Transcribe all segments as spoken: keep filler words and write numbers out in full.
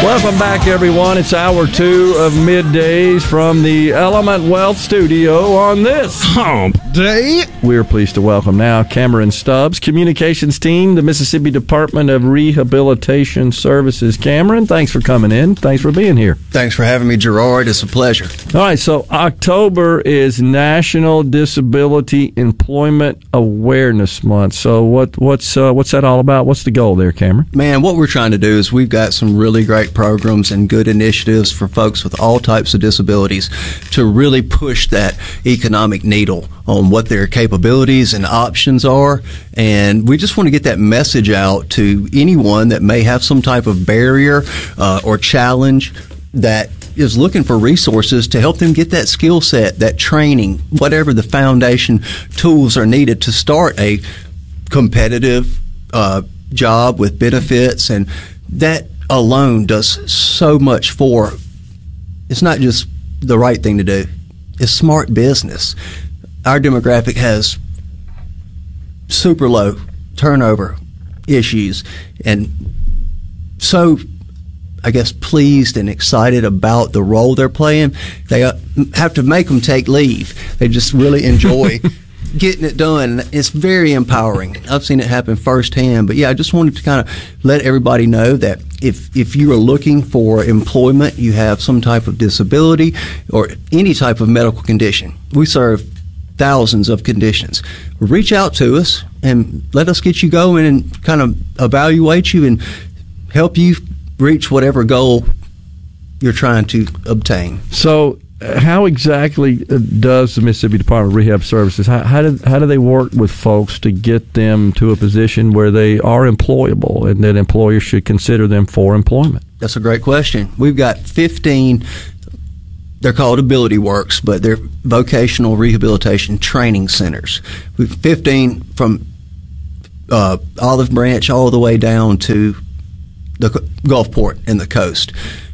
Welcome back, everyone. It's hour two of Middays from the Element Wealth Studio on this Hump Day. We're pleased to welcome now Cameron Stubbs, Communications Team, the Mississippi Department of Rehabilitation Services. Cameron, thanks for coming in. Thanks for being here. Thanks for having me, Gerard. It's a pleasure. All right, so October is National Disability Employment Awareness Month. So what, what's uh, what's that all about? What's the goal there, Cameron? Man, what we're trying to do is we've got some really great programs and good initiatives for folks with all types of disabilities to really push that economic needle on what their capabilities and options are. And we just want to get that message out to anyone that may have some type of barrier uh, or challenge that is looking for resources to help them get that skill set, that training, whatever the foundation tools are needed to start a competitive uh, job with benefits. And that alone does so much for, it's not just the right thing to do, it's smart business. Our demographic has super low turnover issues, and so I guess pleased and excited about the role they're playing. They have to make them take leave. They just really enjoy getting it done. It's very empowering. I've seen it happen firsthand. But yeah, I just wanted to kind of let everybody know that if if you are looking for employment, you have some type of disability or any type of medical condition. We serve thousands of conditions. Reach out to us and let us get you going and kind of evaluate you and help you reach whatever goal you're trying to obtain. So how exactly does the Mississippi Department of Rehab Services, how, how, do, how do they work with folks to get them to a position where they are employable and that employers should consider them for employment? That's a great question. We've got fifteen, they're called Ability Works, but they're vocational rehabilitation training centers. We've fifteen from uh, Olive Branch all the way down to the Gulfport and the coast.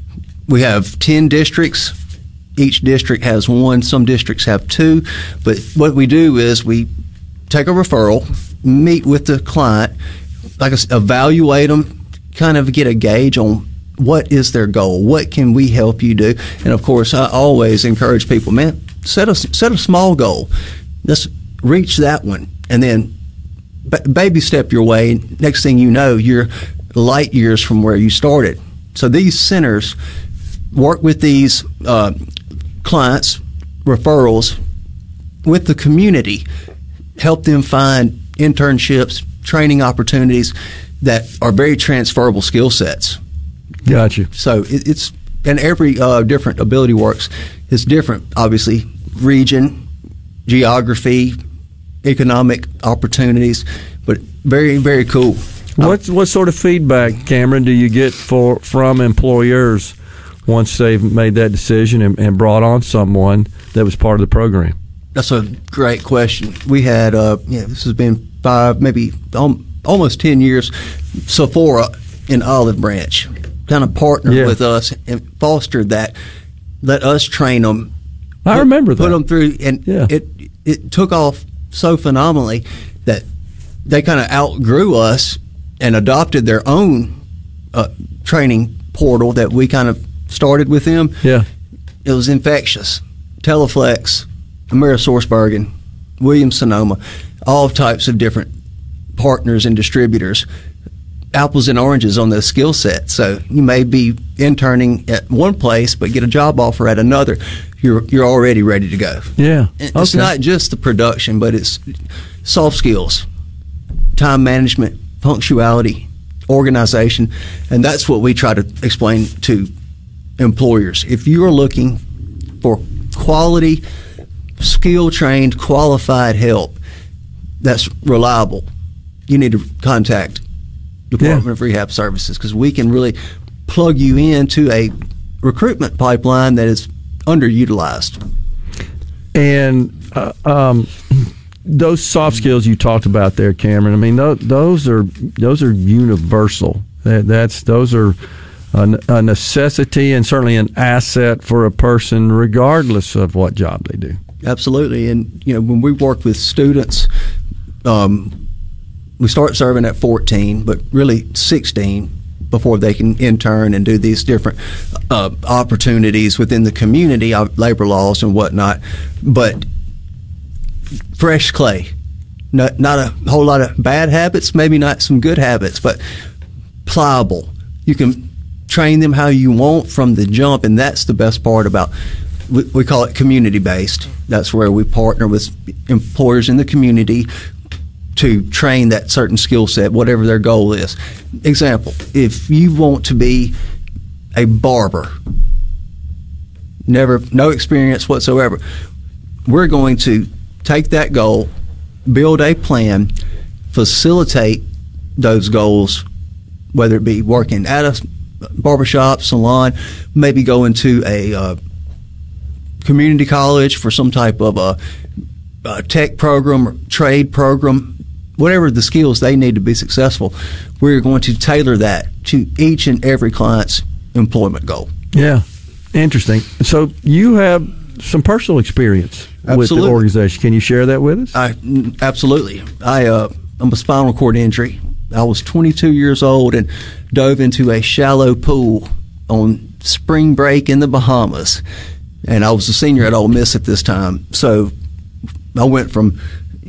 We have ten districts. Each district has one. Some districts have two. But what we do is we take a referral, meet with the client, like I said, evaluate them, kind of get a gauge on what is their goal, what can we help you do. And of course, I always encourage people, man, set a set a small goal. Let's reach that one, and then b- baby step your way. Next thing you know, you're light years from where you started. So these centers work with these uh, clients, referrals, with the community, help them find internships, training opportunities that are very transferable skill sets. Gotcha. So it, it's, and every uh, different Ability Works is different, obviously, region, geography, economic opportunities, but very, very cool. What what sort of feedback, Cameron, do you get for from employers once they've made that decision and, and brought on someone that was part of the program? That's a great question. We had, uh, yeah, this has been five, maybe um, almost ten years. Sephora in Olive Branch kind of partnered yeah. with us and fostered that. Let us train them. I put, remember that. Put them through, and yeah. it it took off so phenomenally that they kind of outgrew us and adopted their own uh, training portal that we kind of started with them. Yeah, it was infectious. Teleflex, AmerisourceBergen, Williams-Sonoma, all types of different partners and distributors. Apples and oranges on the skill set. So you may be interning at one place but get a job offer at another. You're you're already ready to go. Yeah, it's okay. not just the production, but it's soft skills, time management, punctuality, organization, and that's what we try to explain to employers. If you are looking for quality, skill-trained, qualified help that's reliable, you need to contact Department yeah. of Rehab Services, because we can really plug you into a recruitment pipeline that is underutilized. And uh, um, those soft skills you talked about there, Cameron, I mean, those, those are those are universal. That, that's those are a, a necessity and certainly an asset for a person, regardless of what job they do. Absolutely. And you know, when we work with students, um, we start serving at fourteen, but really sixteen. before they can intern and do these different uh, opportunities within the community, uh, labor laws and whatnot. But fresh clay, not, not a whole lot of bad habits, maybe not some good habits, but pliable. You can train them how you want from the jump, and that's the best part about, we, we call it community-based. That's where we partner with employers in the community to train that certain skill set, whatever their goal is. Example, if you want to be a barber, never, no experience whatsoever, we're going to take that goal, build a plan, facilitate those goals, whether it be working at a barbershop, salon, maybe going to a uh, community college for some type of a, a tech program or trade program, whatever the skills they need to be successful. We're going to tailor that to each and every client's employment goal. Yeah, interesting. So you have some personal experience Absolutely. with the organization. Can you share that with us? I, absolutely. I, uh, I'm a spinal cord injury. I was twenty-two years old and dove into a shallow pool on spring break in the Bahamas. And I was a senior at Ole Miss at this time. So I went from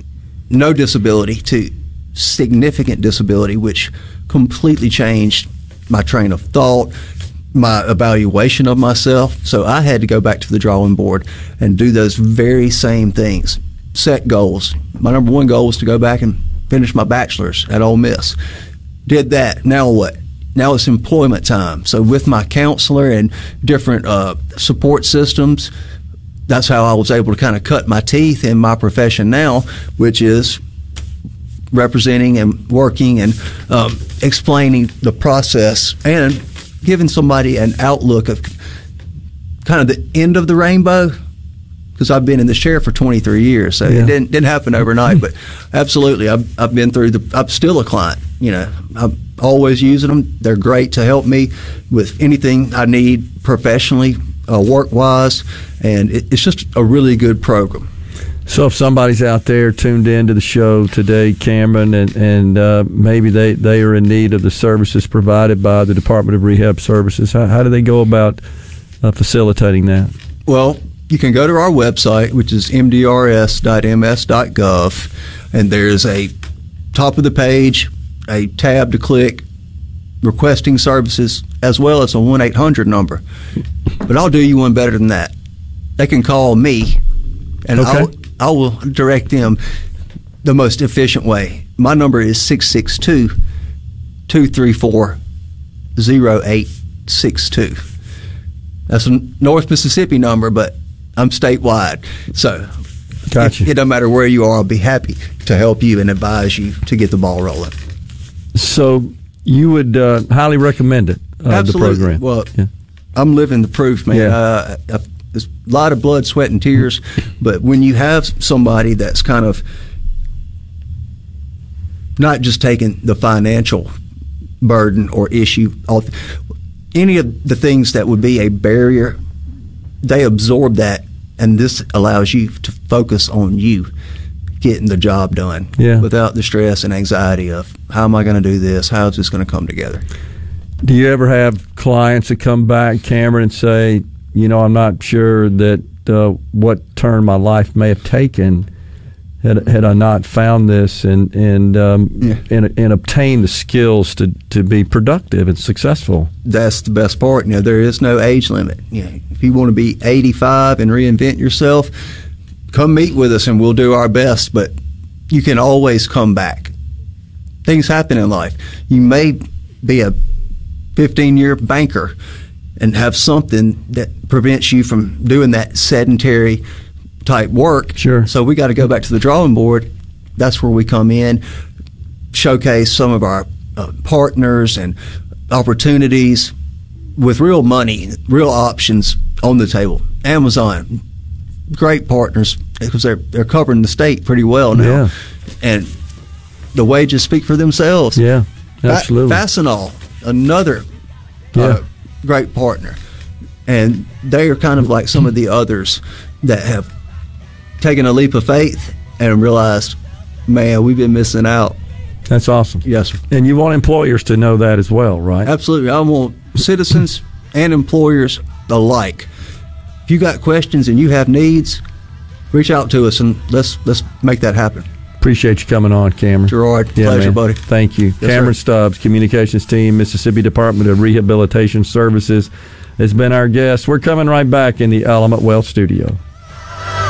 no disability to significant disability, which completely changed my train of thought, my evaluation of myself. So I had to go back to the drawing board and do those very same things. Set goals. My number one goal was to go back and finish my bachelor's at Ole Miss. Did that. Now what? Now it's employment time. So with my counselor and different uh, support systems, that's how I was able to kind of cut my teeth in my profession now, which is representing and working and um, explaining the process and giving somebody an outlook of kind of the end of the rainbow. Because I've been in this chair for twenty-three years, so yeah. it didn't didn't happen overnight. But absolutely, I've I've been through the. I'm still a client. You know, I'm always using them. They're great to help me with anything I need professionally, uh, work wise, and it, it's just a really good program. So if somebody's out there tuned in to the show today, Cameron, and, and uh, maybe they, they are in need of the services provided by the Department of Rehab Services, how, how do they go about uh, facilitating that? Well, you can go to our website, which is m d r s dot m s dot gov, and there's a top of the page, a tab to click, requesting services, as well as a one eight hundred number. But I'll do you one better than that. They can call me, and okay. I'll, I will direct them the most efficient way. My number is six six two, two three four, zero eight six two. That's a North Mississippi number, but I'm statewide. So gotcha. it, it doesn't matter where you are, I'll be happy to help you and advise you to get the ball rolling. So you would uh, highly recommend it, uh, Absolutely. the program? Well, yeah. I'm living the proof, man. Yeah. Uh, I, there's a lot of blood, sweat, and tears, but when you have somebody that's kind of not just taking the financial burden or issue off, any of the things that would be a barrier, they absorb that, and this allows you to focus on you getting the job done yeah. without the stress and anxiety of how am I going to do this, how is this going to come together. Do you ever have clients that come back, Cameron, and say, you know, I'm not sure that uh, what turn my life may have taken had had I not found this and and um, yeah. and, and obtained the skills to, to be productive and successful? That's the best part. You know, there is no age limit. You know, if you want to be eighty-five and reinvent yourself, come meet with us and we'll do our best. But you can always come back. Things happen in life. You may be a fifteen-year banker and have something that prevents you from doing that sedentary type work. Sure. So we got to go back to the drawing board. That's where we come in, showcase some of our uh, partners and opportunities with real money, real options on the table. Amazon, great partners because they're they're covering the state pretty well now, yeah. and the wages speak for themselves. Yeah, absolutely. Fa- Fastenal, another yeah. uh, great partner, and they are kind of like some of the others that have taken a leap of faith and realized, man, we've been missing out. That's awesome. Yes, sir. And you want employers to know that as well, right? Absolutely. I want citizens and employers alike. If you got questions and you have needs, reach out to us and let's let's make that happen. Appreciate you coming on, Cameron. Gerard, yeah, pleasure, man. buddy. Thank you. Yes, Cameron sir. Stubbs, Communications Team, Mississippi Department of Rehabilitation Services, has been our guest. We're coming right back in the Element Wealth Studio.